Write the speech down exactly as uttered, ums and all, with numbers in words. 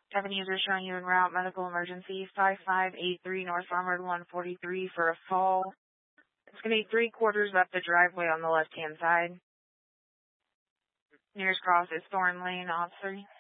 Seven users showing you en route. Medical emergency five five eight three North Armored one forty-three for a fall. It's going to be three quarters up the driveway on the left-hand side. Nearest cross is Thorn Lane, officer.